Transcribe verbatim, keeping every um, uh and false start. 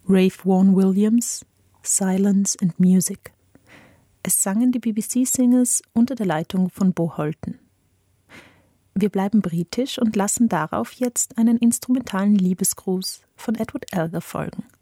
Ralph Vaughan Williams, Silence and Music. Es sangen die B B C-Singers unter der Leitung von Beau Holton. Wir bleiben britisch und lassen darauf jetzt einen instrumentalen Liebesgruß von Edward Elgar folgen.